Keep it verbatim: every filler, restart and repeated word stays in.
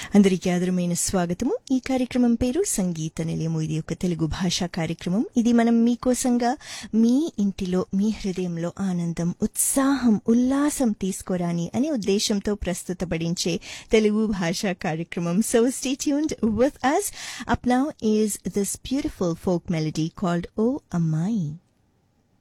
అందరికీ ఆదరమైన స్వాగతము. ఈ కార్యక్రమం పేరు సంగీత నిలయము. ఇది ఒక తెలుగు భాషా కార్యక్రమం. ఇది మనం మీకోసంగా మీ ఇంటిలో మీ హృదయంలో ఆనందం, ఉత్సాహం, ఉల్లాసం తీసుకురాని అనే ఉద్దేశంతో ప్రస్తుతపడించే తెలుగు భాషా కార్యక్రమం. So stay tuned with us. Up now is this beautiful folk melody called O Amai.